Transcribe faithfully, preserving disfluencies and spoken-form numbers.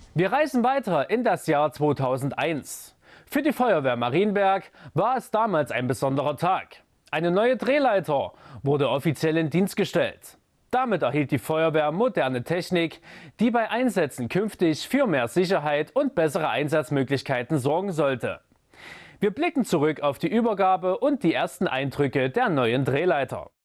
Wir reisen weiter in das Jahr zweitausendeins. Für die Feuerwehr Marienberg war es damals ein besonderer Tag. Eine neue Drehleiter wurde offiziell in Dienst gestellt. Damit erhielt die Feuerwehr moderne Technik, die bei Einsätzen künftig für mehr Sicherheit und bessere Einsatzmöglichkeiten sorgen sollte. Wir blicken zurück auf die Übergabe und die ersten Eindrücke der neuen Drehleiter.